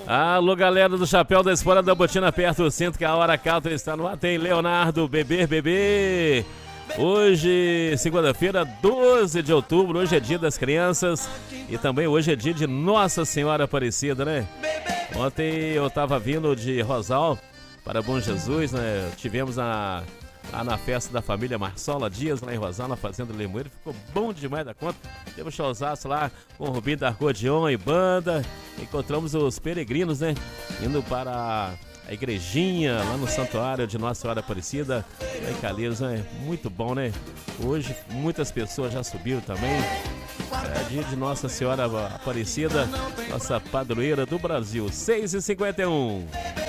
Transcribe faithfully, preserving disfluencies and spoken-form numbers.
Alô, galera do Chapéu da Espora da Botina, perto do centro, que a hora calta está no ar. Tem Leonardo, bebê, bebê. Hoje, segunda-feira, doze de outubro, hoje é dia das crianças e também hoje é dia de Nossa Senhora Aparecida, né? Ontem eu tava vindo de Rosal para Bom Jesus, né? Tivemos a, lá na festa da família Marsola Dias, lá em Rosal, na Fazenda Limoeiro. Ficou bom demais da conta. Temos showzaço lá com o Rubinho da Acordeon e banda. Encontramos os peregrinos, né? Indo para a igrejinha lá no Santuário de Nossa Senhora Aparecida, lá em Calheiros, né? Muito bom, né? Hoje muitas pessoas já subiram também. É dia de Nossa Senhora Aparecida, nossa padroeira do Brasil. seis e cinquenta e um.